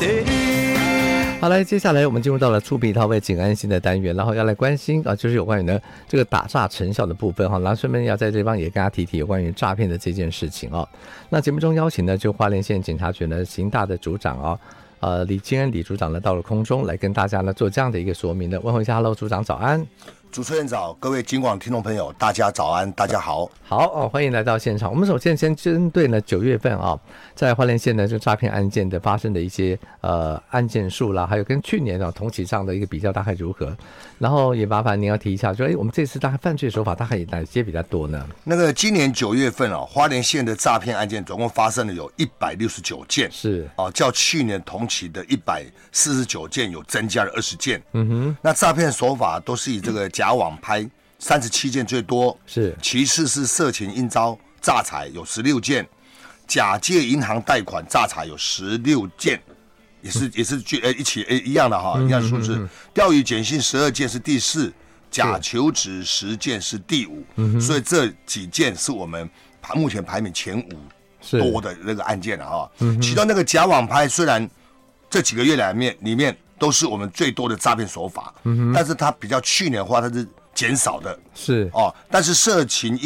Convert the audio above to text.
好来，接下来我们进入到了触笔到位警安心的单元，然后要来关心就是有关于呢这个打诈成效的部分然后顺便要在这方也跟大家提提有关于诈骗的这件事情那节目中邀请呢就花莲县警察局呢刑大的组长李金恩李组长呢到了空中来跟大家呢做这样的一个说明的。问候一下 ，Hello 组长早安。 主持人早，各位警广听众朋友，大家早安，大家好。 好欢迎来到现场。我们首先先针对呢9月份在花莲县的这个诈骗案件的发生的一些案件数啦，还有跟去年同期上的一个比较大概如何？然后也麻烦您要提一下，说我们这次大概犯罪手法大概有哪些比较多呢？ 那个今年9月份花莲县的诈骗案件总共发生了有169件， 是较去年同期的149件有增加了20件。那诈骗手法都是以这个假网拍37件最多，是其次是色情应招诈财有16件，假借银行贷款诈财有16件，也是一样的一样的数字。钓鱼简讯12件是第4，假求职10件是第5，所以这几件是我们目前排名前5多的那个案件了其中那个假网拍虽然这几个月里面都是我们最多的诈骗手法，但是它比较去年的话它是减少的，是但是色情